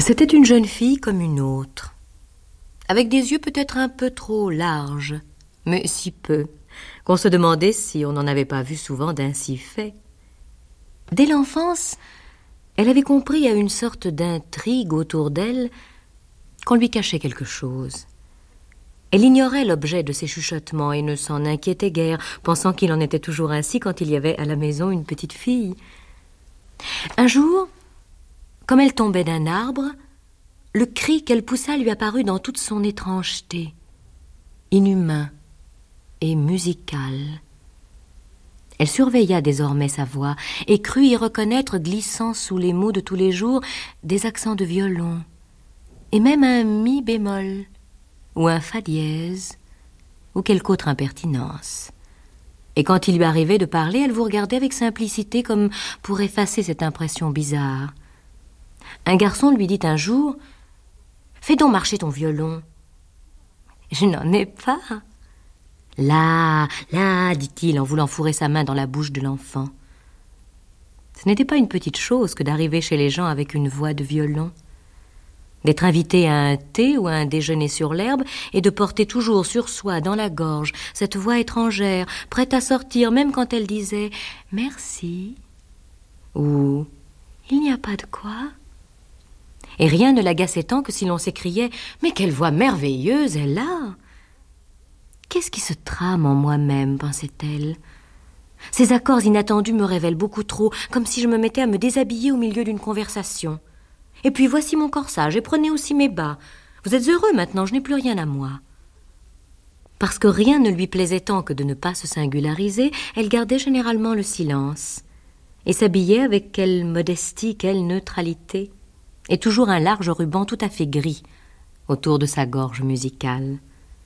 C'était une jeune fille comme une autre, avec des yeux peut-être un peu trop larges, mais si peu, qu'on se demandait si on n'en avait pas vu souvent d'ainsi fait. Dès l'enfance, elle avait compris à une sorte d'intrigue autour d'elle qu'on lui cachait quelque chose. Elle ignorait l'objet de ses chuchotements et ne s'en inquiétait guère, pensant qu'il en était toujours ainsi quand il y avait à la maison une petite fille. Un jour, comme elle tombait d'un arbre, le cri qu'elle poussa lui apparut dans toute son étrangeté, inhumain et musical. Elle surveilla désormais sa voix et crut y reconnaître, glissant sous les mots de tous les jours, des accents de violon, et même un mi bémol, ou un fa dièse, ou quelque autre impertinence. Et quand il lui arrivait de parler, elle vous regardait avec simplicité, comme pour effacer cette impression bizarre. Un garçon lui dit un jour: « Fais donc marcher ton violon. »« Je n'en ai pas. »« Là, là, dit-il en voulant fourrer sa main dans la bouche de l'enfant. » Ce n'était pas une petite chose que d'arriver chez les gens avec une voix de violon, d'être invité à un thé ou à un déjeuner sur l'herbe et de porter toujours sur soi, dans la gorge, cette voix étrangère, prête à sortir même quand elle disait « Merci » ou « Il n'y a pas de quoi ». Et rien ne l'agaçait tant que si l'on s'écriait « Mais quelle voix merveilleuse elle a !» Qu'est-ce qui se trame en moi-même, pensait-elle. Ces accords inattendus me révèlent beaucoup trop, comme si je me mettais à me déshabiller au milieu d'une conversation. Et puis voici mon corsage, et prenez aussi mes bas. Vous êtes heureux maintenant, je n'ai plus rien à moi. Parce que rien ne lui plaisait tant que de ne pas se singulariser, elle gardait généralement le silence, et s'habillait avec quelle modestie, quelle neutralité, et toujours un large ruban tout à fait gris autour de sa gorge musicale.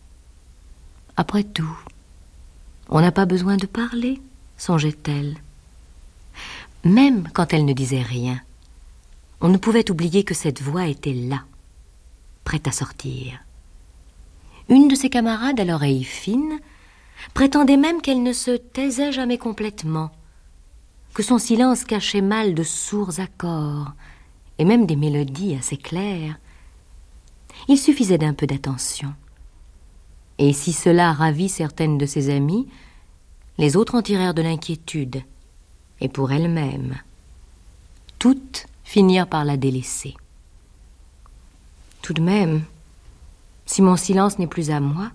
Après tout, on n'a pas besoin de parler, songeait-elle. Même quand elle ne disait rien, on ne pouvait oublier que cette voix était là, prête à sortir. Une de ses camarades, à l'oreille fine, prétendait même qu'elle ne se taisait jamais complètement, que son silence cachait mal de sourds accords, et même des mélodies assez claires. Il suffisait d'un peu d'attention. Et si cela ravit certaines de ses amies, les autres en tirèrent de l'inquiétude, et pour elles-mêmes. Toutes finirent par la délaisser. Tout de même, si mon silence n'est plus à moi,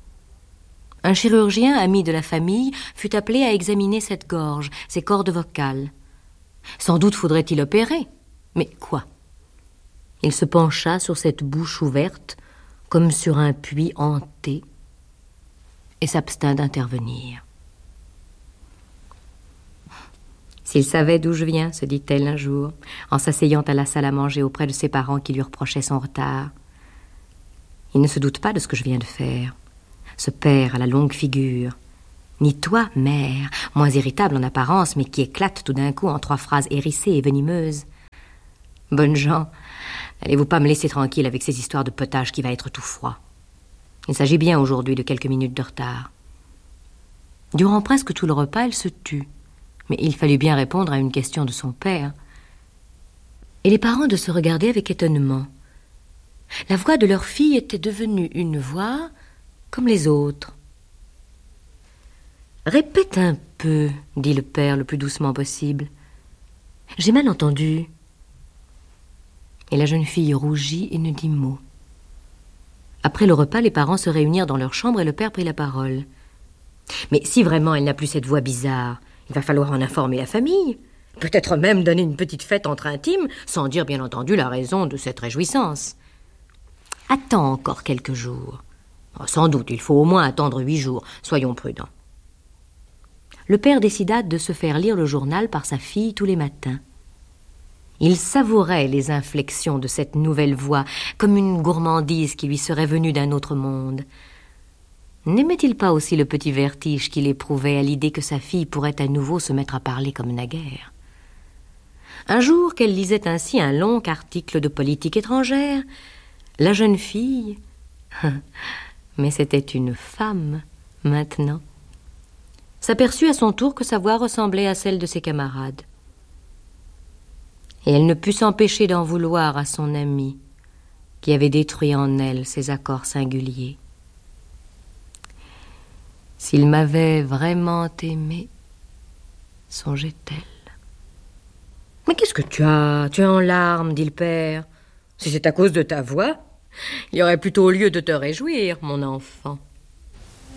un chirurgien, ami de la famille, fut appelé à examiner cette gorge, ces cordes vocales. Sans doute faudrait-il opérer, mais quoi? Il se pencha sur cette bouche ouverte, comme sur un puits hanté, et s'abstint d'intervenir. S'il savait d'où je viens, se dit-elle un jour, en s'asseyant à la salle à manger auprès de ses parents qui lui reprochaient son retard. Il ne se doute pas de ce que je viens de faire. Ce père à la longue figure. Ni toi, mère, moins irritable en apparence, mais qui éclate tout d'un coup en 3 phrases hérissées et venimeuses. Bonnes gens, n'allez-vous pas me laisser tranquille avec ces histoires de potage qui va être tout froid? Il s'agit bien aujourd'hui de quelques minutes de retard. Durant presque tout le repas, elle se tut. Mais il fallut bien répondre à une question de son père. Et les parents de se regarder avec étonnement. La voix de leur fille était devenue une voix comme les autres. « Répète un peu, dit le père le plus doucement possible. J'ai mal entendu. » Et la jeune fille rougit et ne dit mot. Après le repas, les parents se réunirent dans leur chambre et le père prit la parole. « Mais si vraiment elle n'a plus cette voix bizarre, il va falloir en informer la famille. Peut-être même donner une petite fête entre intimes, sans dire bien entendu la raison de cette réjouissance. Attends encore quelques jours. Sans doute, il faut au moins attendre 8 jours. Soyons prudents. » Le père décida de se faire lire le journal par sa fille tous les matins. Il savourait les inflexions de cette nouvelle voix, comme une gourmandise qui lui serait venue d'un autre monde. N'aimait-il pas aussi le petit vertige qu'il éprouvait à l'idée que sa fille pourrait à nouveau se mettre à parler comme naguère? Un jour qu'elle lisait ainsi un long article de politique étrangère, la jeune fille, mais c'était une femme maintenant, s'aperçut à son tour que sa voix ressemblait à celle de ses camarades. et elle ne put s'empêcher d'en vouloir à son ami, qui avait détruit en elle ces accords singuliers. S'il m'avait vraiment aimée, songeait-elle. « Mais qu'est-ce que tu as ? Tu es en larmes, dit le père. Si c'est à cause de ta voix, il y aurait plutôt lieu de te réjouir, mon enfant. »